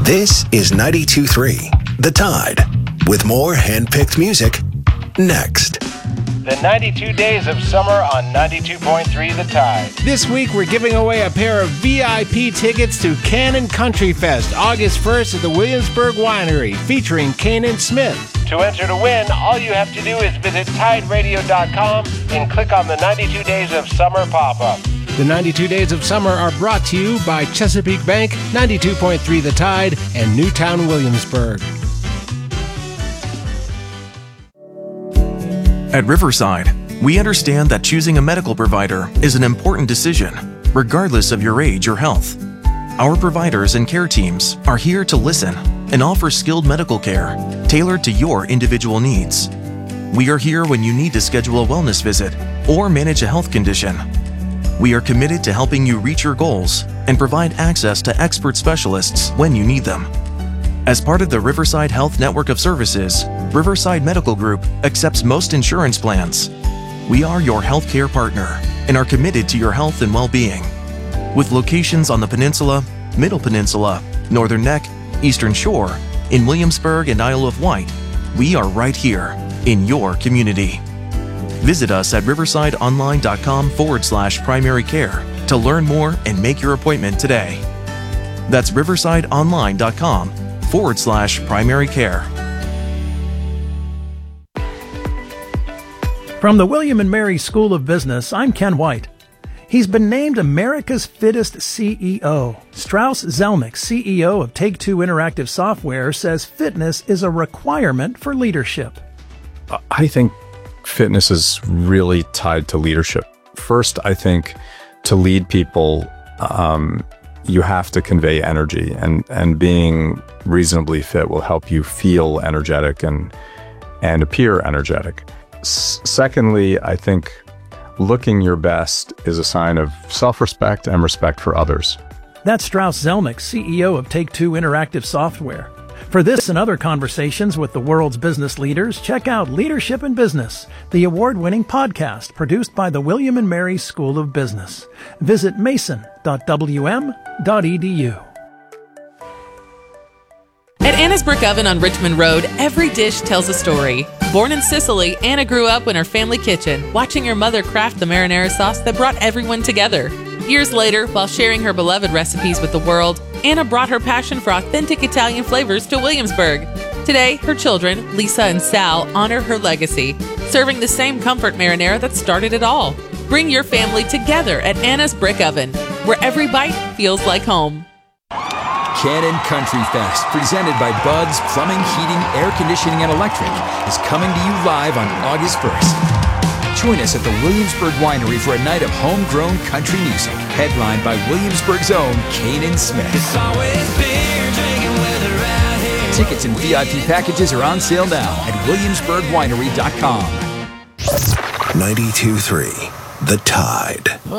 This is 92.3 The Tide, with more hand-picked music next. The 92 Days of Summer on 92.3 The Tide. This week we're giving away a pair of VIP tickets to Cannon Country Fest, August 1st at the Williamsburg Winery, featuring Kanan Smith. To enter to win, all you have to do is visit TideRadio.com and click on the 92 Days of Summer pop-up. The 92 Days of Summer are brought to you by Chesapeake Bank, 92.3 The Tide, and Newtown Williamsburg. At Riverside, we understand that choosing a medical provider is an important decision, regardless of your age or health. Our providers and care teams are here to listen and offer skilled medical care tailored to your individual needs. We are here when you need to schedule a wellness visit or manage a health condition. We are committed to helping you reach your goals and provide access to expert specialists when you need them. As part of the Riverside Health Network of Services, Riverside Medical Group accepts most insurance plans. We are your healthcare partner and are committed to your health and well-being. With locations on the Peninsula, Middle Peninsula, Northern Neck, Eastern Shore, in Williamsburg and Isle of Wight, we are right here in your community. Visit us at riversideonline.com/primary care to learn more and make your appointment today. That's riversideonline.com/primary care. From the William & Mary School of Business, I'm Ken White. He's been named America's Fittest CEO. Strauss Zelnick, CEO of Take-Two Interactive Software, says fitness is a requirement for leadership. I think fitness is really tied to leadership. First, I think to lead people, you have to convey energy, and being reasonably fit will help you feel energetic and appear energetic. Secondly, I think looking your best is a sign of self-respect and respect for others. That's Strauss Zelnick, CEO of Take-Two Interactive Software. For this and other conversations with the world's business leaders, check out Leadership in Business, the award-winning podcast produced by the William & Mary School of Business. Visit mason.wm.edu. At Anna's Brick Oven on Richmond Road, every dish tells a story. Born in Sicily, Anna grew up in her family kitchen, watching her mother craft the marinara sauce that brought everyone together. Years later, while sharing her beloved recipes with the world, Anna brought her passion for authentic Italian flavors to Williamsburg. Today, her children, Lisa and Sal, honor her legacy, serving the same comfort marinara that started it all. Bring your family together at Anna's Brick Oven, where every bite feels like home. Cannon Country Fest, presented by Bud's Plumbing, Heating, Air Conditioning, and Electric, is coming to you live on August 1st. Join us at the Williamsburg Winery for a night of homegrown country music, headlined by Williamsburg's own Kanan Smith. Tickets and VIP packages are on sale now at williamsburgwinery.com. 92.3 The Tide.